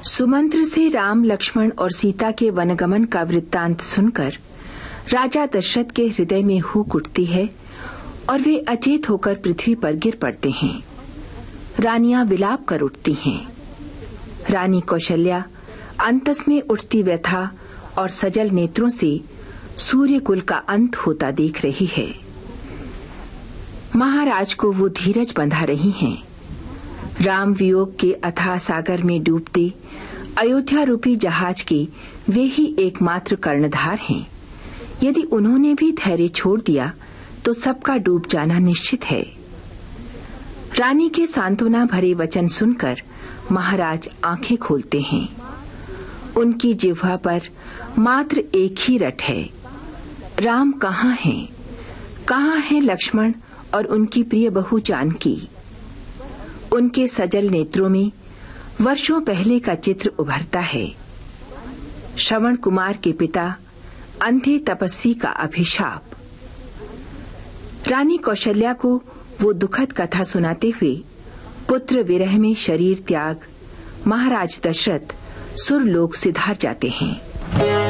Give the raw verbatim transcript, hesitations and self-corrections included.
सुमंत्र से राम, लक्ष्मण और सीता के वनगमन का वृत्तांत सुनकर राजा दशरथ के हृदय में हुक उठती है और वे अचेत होकर पृथ्वी पर गिर पड़ते हैं। रानियां विलाप कर उठती हैं। रानी कौशल्या अंतस में उठती व्यथा और सजल नेत्रों से सूर्य कुल का अंत होता देख रही है। महाराज को वो धीरज बंधा रही हैं। राम वियोग के अथाह सागर में डूबते अयोध्या रूपी जहाज के वे ही एकमात्र कर्णधार हैं। यदि उन्होंने भी धैर्य छोड़ दिया तो सबका डूब जाना निश्चित है। रानी के सांत्वना भरे वचन सुनकर महाराज आंखें खोलते हैं। उनकी जिह्वा पर मात्र एक ही रट है, राम कहाँ हैं? कहाँ है लक्ष्मण और उनकी प्रिय बहू जानकी? उनके सजल नेत्रों में वर्षों पहले का चित्र उभरता है। श्रवण कुमार के पिता अंधे तपस्वी का अभिशाप। रानी कौशल्या को वो दुखद कथा सुनाते हुए पुत्र विरह में शरीर त्याग महाराज दशरथ सुरलोक सिधार जाते हैं।